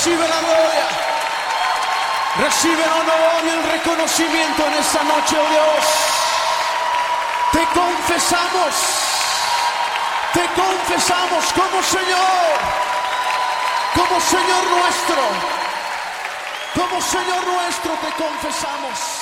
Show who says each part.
Speaker 1: Recibe la gloria. Recibe el honor y el reconocimiento en esta noche, oh Dios. Te confesamos como Señor nuestro, te confesamos.